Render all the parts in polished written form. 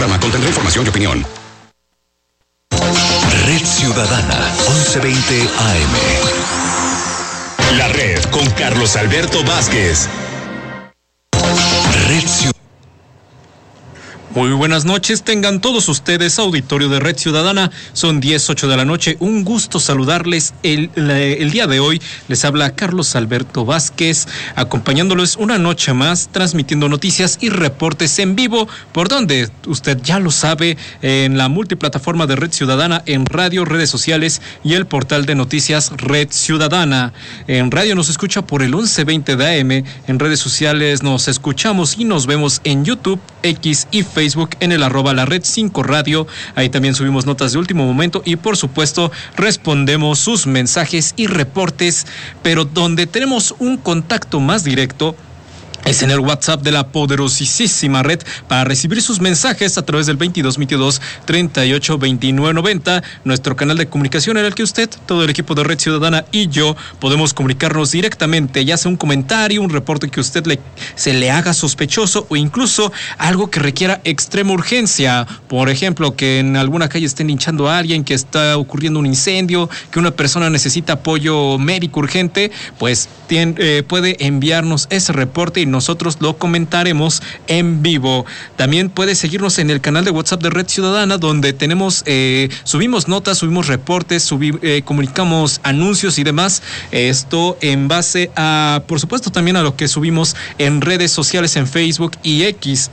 programa contendrá información y opinión. Red Ciudadana, 1120 AM. La Red con Carlos Alberto Vázquez. Red Ciudadana. Muy buenas noches, tengan todos ustedes, auditorio de Red Ciudadana. Son 10:08 de la noche. Un gusto saludarles. El día de hoy les habla Carlos Alberto Vázquez, acompañándoles una noche más, transmitiendo noticias y reportes en vivo, por donde usted ya lo sabe, en la multiplataforma de Red Ciudadana, en radio, redes sociales y el portal de noticias Red Ciudadana. En radio nos escucha por el 1120 de AM, en redes sociales nos escuchamos y nos vemos en YouTube, X y Facebook en el @LaRed5 Radio. Ahí también subimos notas de último momento y por supuesto respondemos sus mensajes y reportes, pero donde tenemos un contacto más directo es en el WhatsApp de la poderosísima red para recibir sus mensajes a través del 2222 38 29 90, nuestro canal de comunicación en el que usted, todo el equipo de Red Ciudadana y yo podemos comunicarnos directamente, ya sea un comentario, un reporte que usted se le haga sospechoso o incluso algo que requiera extrema urgencia. Por ejemplo, que en alguna calle estén linchando a alguien, que está ocurriendo un incendio, que una persona necesita apoyo médico urgente, pues puede enviarnos ese reporte y nosotros lo comentaremos en vivo. También puede seguirnos en el canal de WhatsApp de Red Ciudadana, donde tenemos subimos notas, subimos reportes, comunicamos anuncios y demás. Esto en base a, por supuesto, también a lo que subimos en redes sociales, en Facebook y X.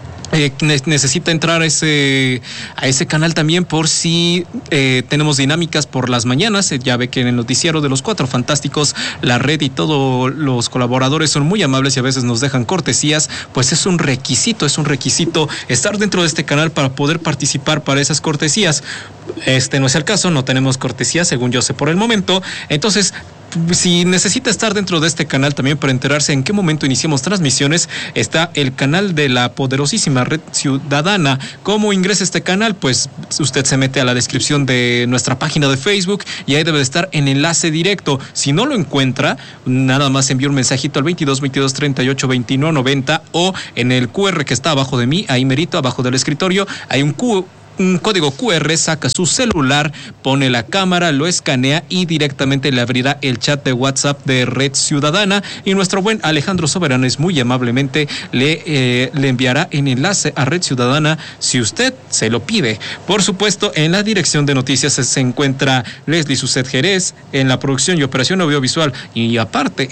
Necesita entrar a ese canal también por si tenemos dinámicas por las mañanas. Ya ve que en el noticiero de los Cuatro Fantásticos, la red y todos los colaboradores son muy amables y a veces nos dejan cortesías. Pues es un requisito estar dentro de este canal para poder participar para esas cortesías. No es el caso, no tenemos cortesías, según yo sé por el momento. Entonces, si necesita estar dentro de este canal también para enterarse en qué momento iniciamos transmisiones, está el canal de la poderosísima Red Ciudadana. ¿Cómo ingresa este canal? Pues usted se mete a la descripción de nuestra página de Facebook y ahí debe de estar en enlace directo. Si no lo encuentra, nada más envía un mensajito al 2222 38 29 90 o en el QR que está abajo de mí, ahí merito, abajo del escritorio, hay un código QR, saca su celular, pone la cámara, lo escanea y directamente le abrirá el chat de WhatsApp de Red Ciudadana y nuestro buen Alejandro Soberanes muy amablemente le enviará en enlace a Red Ciudadana si usted se lo pide. Por supuesto, en la dirección de noticias se encuentra Leslie Suset Jerez, en la producción y operación audiovisual y aparte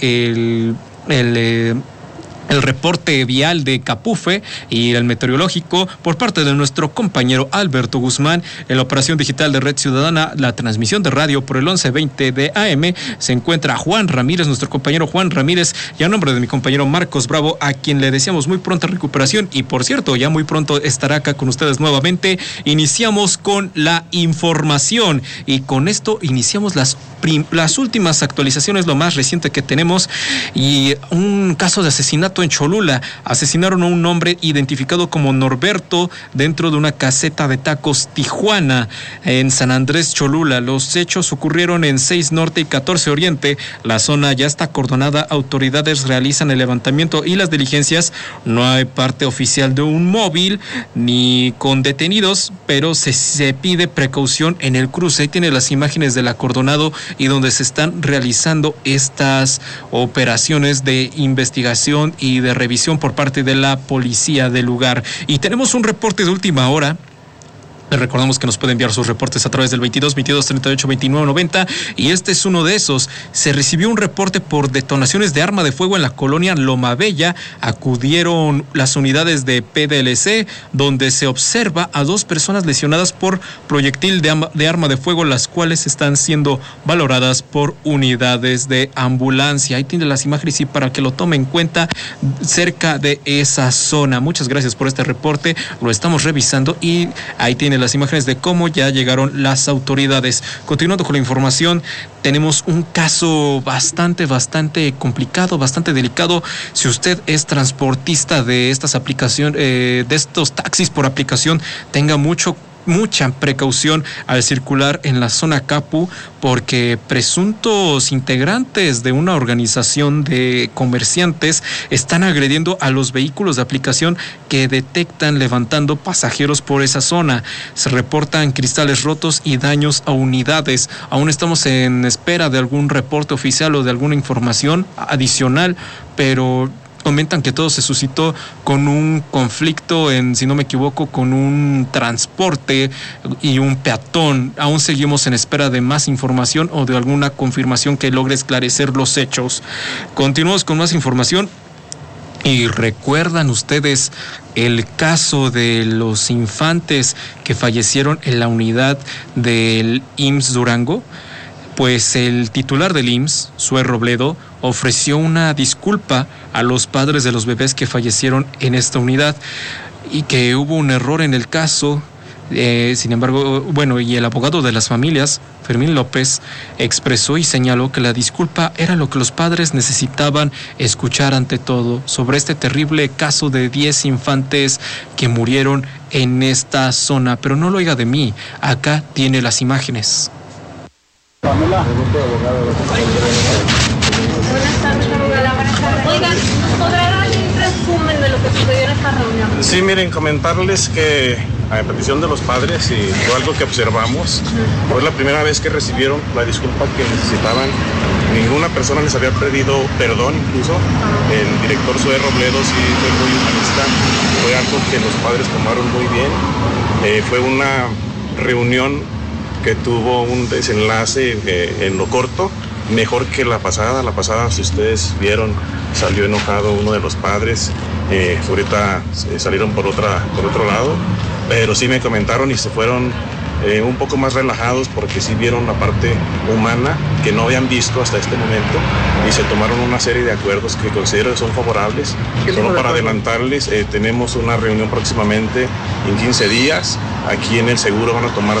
el reporte vial de Capufe y el meteorológico por parte de nuestro compañero Alberto Guzmán. En la operación digital de Red Ciudadana, la transmisión de radio por el 1120 de AM, se encuentra Juan Ramírez, nuestro compañero Juan Ramírez, y a nombre de mi compañero Marcos Bravo, a quien le deseamos muy pronta recuperación y por cierto, ya muy pronto estará acá con ustedes nuevamente. Iniciamos con la información y con esto iniciamos las últimas actualizaciones, lo más reciente que tenemos, y un caso de asesinato en Cholula. Asesinaron a un hombre identificado como Norberto dentro de una caseta de tacos Tijuana en San Andrés Cholula. Los hechos ocurrieron en 6 Norte y 14 Oriente. La zona ya está acordonada, autoridades realizan el levantamiento y las diligencias. No hay parte oficial de un móvil ni con detenidos, pero se pide precaución en el cruce. Ahí tiene las imágenes del acordonado y donde se están realizando estas operaciones de investigación y de revisión por parte de la policía del lugar. Y tenemos un reporte de última hora. Les recordamos que nos puede enviar sus reportes a través del 2222 38 29 90 y este es uno de esos. Se recibió un reporte por detonaciones de arma de fuego en la colonia Loma Bella. Acudieron las unidades de PDLC, donde se observa a 2 personas lesionadas por proyectil de arma de fuego, las cuales están siendo valoradas por unidades de ambulancia. Ahí tiene las imágenes y para que lo tome en cuenta cerca de esa zona. Muchas gracias por este reporte, lo estamos revisando y ahí tiene las imágenes de cómo ya llegaron las autoridades. Continuando con la información, tenemos un caso bastante complicado, bastante delicado. Si usted es transportista de estas aplicaciones, de estos taxis por aplicación, tenga mucho mucha precaución al circular en la zona Capu, porque presuntos integrantes de una organización de comerciantes están agrediendo a los vehículos de aplicación que detectan levantando pasajeros por esa zona. Se reportan cristales rotos y daños a unidades. Aún estamos en espera de algún reporte oficial o de alguna información adicional, pero comentan que todo se suscitó con un conflicto si no me equivoco, con un transporte y un peatón. Aún seguimos en espera de más información o de alguna confirmación que logre esclarecer los hechos. Continuamos con más información. ¿Y recuerdan ustedes el caso de los infantes que fallecieron en la unidad del IMSS Durango? Pues el titular del IMSS, Zoe Robledo, ofreció una disculpa a los padres de los bebés que fallecieron en esta unidad y que hubo un error en el caso. Sin embargo, y el abogado de las familias, Fermín López, expresó y señaló que la disculpa era lo que los padres necesitaban escuchar ante todo sobre este terrible caso de 10 infantes que murieron en esta zona. Pero no lo oiga de mí, acá tiene las imágenes. Pamela. Buenas tardes, abogada. Buenas tardes. Oigan, ¿podrá dar un resumen de lo que sucedió en esta reunión? Sí, miren, comentarles que a petición de los padres y fue algo que observamos, fue la primera vez que recibieron la disculpa que necesitaban. Ninguna persona les había pedido perdón, incluso el director Zoe Robledo sí fue muy humanista, fue algo que los padres tomaron muy bien. Fue una reunión que tuvo un desenlace en lo corto, mejor que la pasada. La pasada, si ustedes vieron, salió enojado uno de los padres, ahorita salieron por otro lado, pero sí me comentaron y se fueron un poco más relajados porque sí vieron la parte humana que no habían visto hasta este momento y se tomaron una serie de acuerdos que considero son favorables. Solo para adelantarles, tenemos una reunión próximamente en 15 días. Aquí en el seguro van a tomar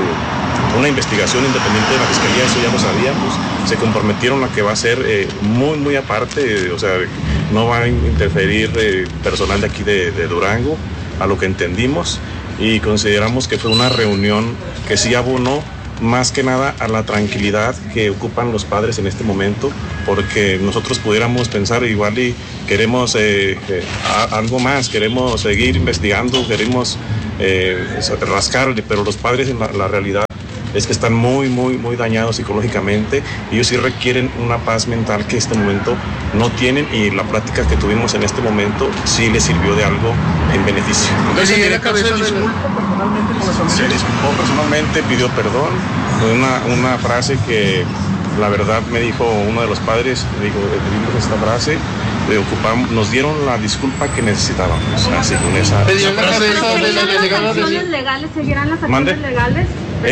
una investigación independiente de la Fiscalía, eso ya lo sabíamos. Se comprometieron a que va a ser muy aparte, o sea, no va a interferir personal de aquí de Durango, a lo que entendimos, y consideramos que fue una reunión que sí abonó más que nada a la tranquilidad que ocupan los padres en este momento, porque nosotros pudiéramos pensar igual y queremos algo más, queremos seguir investigando, queremos rascarle, pero los padres en la realidad es que están muy dañados psicológicamente. Ellos sí requieren una paz mental que en este momento no tienen, y la plática que tuvimos en este momento sí les sirvió de algo en beneficio. Entonces, ¿y la cabeza disculpa personalmente con la familia? Se disculpó personalmente, pidió perdón. Una frase que la verdad me dijo uno de los padres, me dijo, pedimos esta frase, nos dieron la disculpa que necesitábamos. Así con esa. ¿Pedieron la cabeza de la delegada? ¿Seguirán las acciones legales?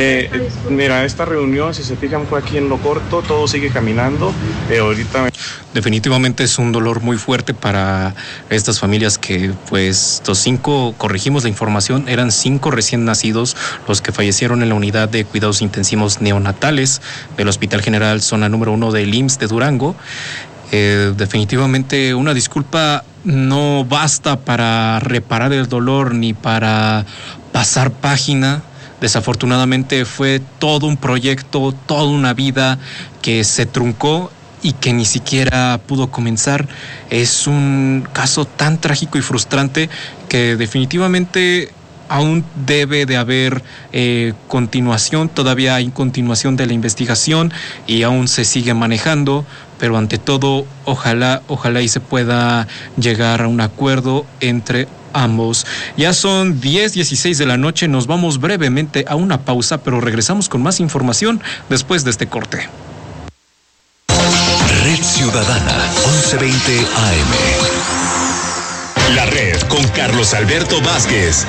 Mira, esta reunión, si se fijan, fue aquí en lo corto, todo sigue caminando. Ahorita definitivamente es un dolor muy fuerte para estas familias que, pues, corregimos la información, eran 5 recién nacidos los que fallecieron en la unidad de cuidados intensivos neonatales del Hospital General Zona número 1 del IMSS de Durango. Definitivamente una disculpa no basta para reparar el dolor ni para pasar página. Desafortunadamente fue todo un proyecto, toda una vida que se truncó y que ni siquiera pudo comenzar. Es un caso tan trágico y frustrante que definitivamente aún debe de haber continuación. Todavía hay continuación de la investigación y aún se sigue manejando, pero ante todo ojalá y se pueda llegar a un acuerdo entre ambos. Ya son 10:16 de la noche, nos vamos brevemente a una pausa, pero regresamos con más información después de este corte. Red Ciudadana, 1120 AM. La red con Carlos Alberto Vázquez.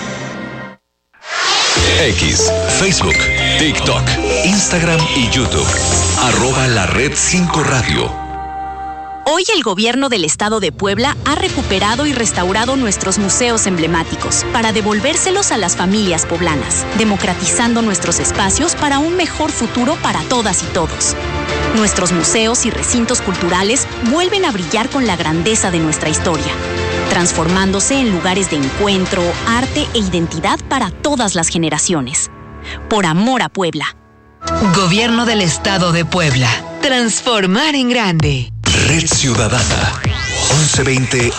X, Facebook, TikTok, Instagram y YouTube. @La Red 5 Radio. Hoy el gobierno del estado de Puebla ha recuperado y restaurado nuestros museos emblemáticos para devolvérselos a las familias poblanas, democratizando nuestros espacios para un mejor futuro para todas y todos. Nuestros museos y recintos culturales vuelven a brillar con la grandeza de nuestra historia. transformándose en lugares de encuentro, arte e identidad para todas las generaciones. Por amor a Puebla. Gobierno del Estado de Puebla. Transformar en grande. Red Ciudadana. 1120